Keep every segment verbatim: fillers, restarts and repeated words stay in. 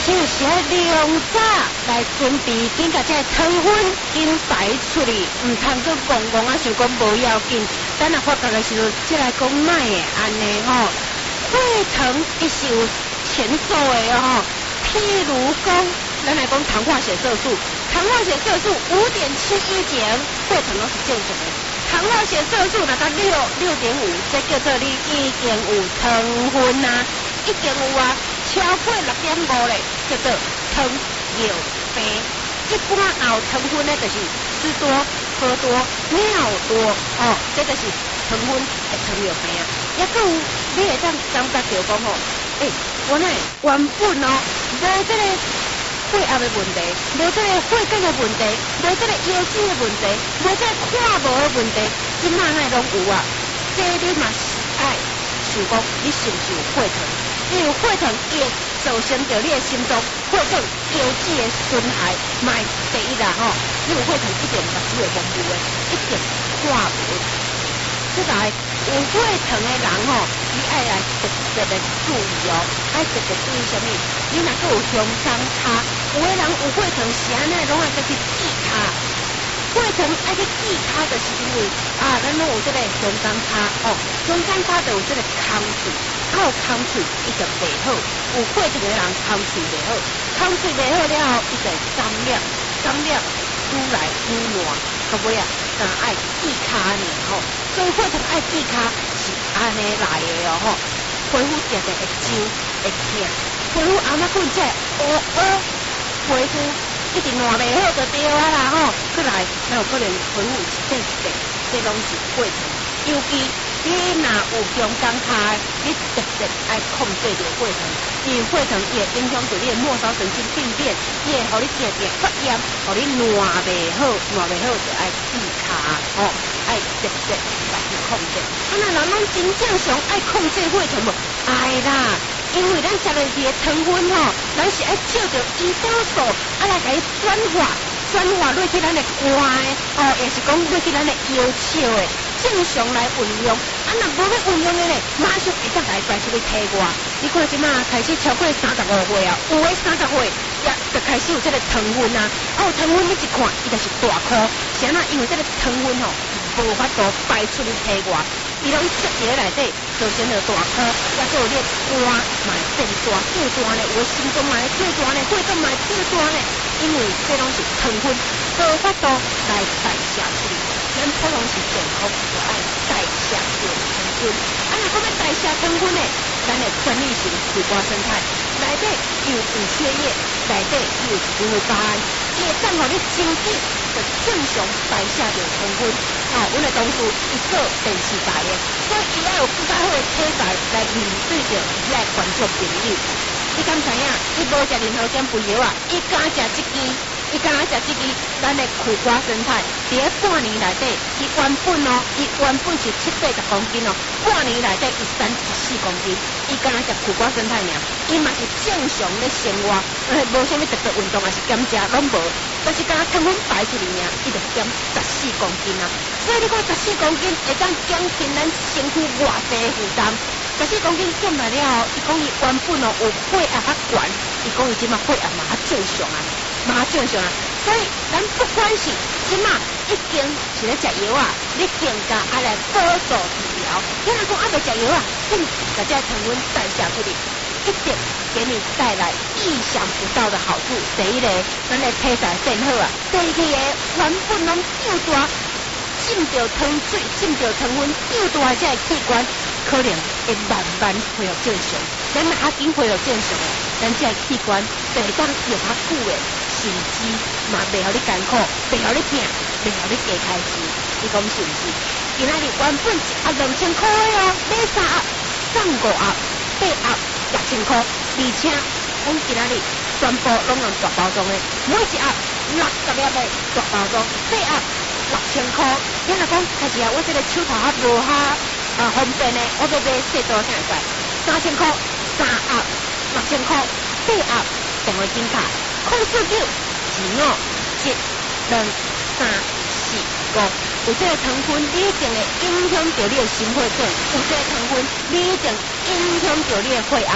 且是爱量早来准备，紧甲这糖分紧排出去，唔通个戆戆啊，想讲无要紧。等下发觉的时候，再来讲卖的安尼吼。血糖伊是有前奏的哦，譬如讲，咱来讲糖化血色素，糖化血色素五点七以前，血糖都是正常的。糖化血色素若到六六点五，这叫做你已经有糖分呐、啊，已经有啊，超过六点五嘞，叫做糖尿病。一般后糖分呢，就是吃多、喝多、尿多哦，这个是糖分的糖尿病啊。也够有，你会当感觉到讲吼，诶、欸，我呢原本哦无这个血压的问题，无这个血管的问题，无这个腰椎的问题，无这个看无的问题，即马呢拢有啊。这你嘛是爱想讲，你是不是有血糖？因为血糖会造成着你的心脏、血管、腰椎的损害，嘛是第一啦吼。你有血糖一定目睭会模糊的，一定看无。即个有血糖的人吼，你爱来特别的注意哦，爱特别注意什么？你若个有胸张卡，有的人有血糖时安尼拢爱再去记卡。血糖爱去记卡，就是因为啊，咱拢有这个胸张卡哦，胸张卡就有这个空喙，啊有空喙伊就袂好。有血糖的人空喙袂好，空喙袂好了后，伊就干裂，干裂愈来愈烂，到尾啊，但爱记卡呢吼。所以血糖爱记卡是安尼来的哦吼，皮肤常常会痒会痛，皮肤后仔滚这乌乌，皮肤一直烂袂好就对啊啦吼，过来哪有可能皮肤是变色，这拢是血糖。尤其你若有胸张卡，你特别爱控制着血糖，因为血糖伊会影响到你的末梢神经病变，伊会互你常常发炎，互你烂袂好，烂袂好就爱记卡吼。爱特别来去控制，啊那人拢真正常爱控制血糖无？爱啦，因为咱食落去的糖分吼，咱是爱照着胰岛素啊来甲伊转化，转化落去咱的肝的，哦，也是讲落去咱的腰鞘的，正常来运用。啊若无要运用的咧，马上会当甲伊排出去体外。你看即马开始超过三十五岁啊，有诶三十岁也就开始有这个糖分啊，哦，糖分你一看，伊就是大颗，是安那？因为这个糖分吼。无法度排出去体外，伊拢积伫咧内底，造成了大颗，也做你肝嘛变大变大呢，有诶心脏嘛会变大呢，血管嘛会变大呢，因为这拢是糖分，无法度来代谢出去。咱普通是健康，就爱代谢着糖分。啊，若讲要代谢糖分呢，咱的专利型气管生态内底又有血液，内底又有一股巴胺，伊会当互你身体就正常代谢着糖分。哦，阮的同事伊做电视台的，所以伊要有更加好的体材来面对着伊的观众朋友。你敢知影？伊无食任何减肥药啊，伊敢食这支，伊敢食这支咱的苦瓜生态。伫咧半年内底，伊原本哦，伊原本是七八十公斤哦，半年内底伊三十四公斤。伊敢食苦瓜生态尔，伊嘛是正常咧生活，呃，无啥物特别运动也是减食拢无，但是敢糖分排出去尔，伊就减十四公斤啊。所以你看十四公斤会当减轻咱身躯偌济负担。十四公斤减来了后，伊讲伊原本哦有血压较悬，伊讲伊即马血压嘛较正常啊，嘛较正常啊。所以咱不管是即马已经是咧食药啊，你更加爱来辅助治疗。你若讲还未食药啊，更把这糖分代谢出去，一定给你带来意想不到的好处。第一个，咱的体材变好啊；第二个，原本拢变大。浸着糖水，浸着糖分，变大这个器官可能会慢慢恢复正常。咱若较紧恢复正常的，咱这个器官就会当用较久的，甚至嘛袂互你艰苦，袂互你疼，袂互你加开支。你讲是毋是？今仔日原本一盒两千块哦，买三盒送五盒，八盒六千块，而且阮今仔日全部拢用大包装的，每一盒六十粒的大包装，八盒。六千块，你若讲，但是啊，我这个手头还无哈啊方便呢，我要买细多啥会使？三千块，三盒，六千块，八盒，电话金卡，空四九二五一两三四五。有这个糖分，你一定会影响到你的心血管；有这个糖分，你一定影响到你的血压；有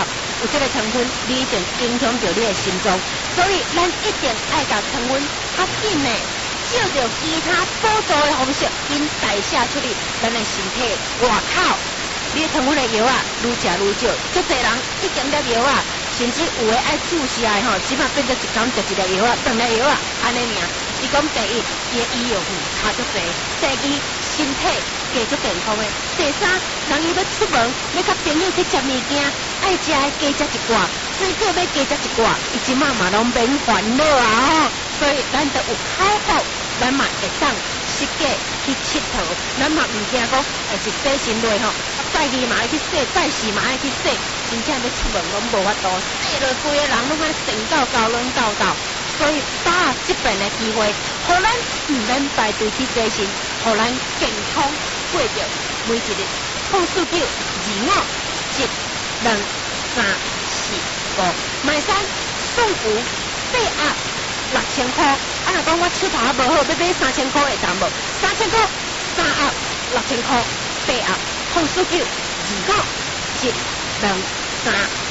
有这个成分，你一定影响到你的心脏，所以咱一定爱甲成分较紧的，照着其他辅助的方式，因代谢出去咱的身体外口。你成分的药啊，愈食愈少，足侪人一点粒药啊，甚至有诶爱注射的吼，起码变做一工食一粒药啊，两粒药啊，安尼尔。伊讲第一，伊的医药费差足侪；第二，身体加足健康的；第三，人伊要出门，要甲朋友去食物件，爱食的加食一寡，水果要加食一寡，伊即马嘛拢免烦恼啊吼。所以咱都有好好，咱嘛会当适价去佚佗，咱嘛毋惊讲，也是洗身类吼。拜二嘛爱去洗，拜四嘛爱去洗，真正要出门拢无法度，洗落规个人拢爱神到到拢到到，所以把握这边的机会，互咱毋免排队去洗身，互咱健康过着每一日。控数九二五一两三四五，买衫送服八压六千块。啊，若讲我手头无好，要买三千块会当无？三千块三压六千块八压。控数九二五一两三。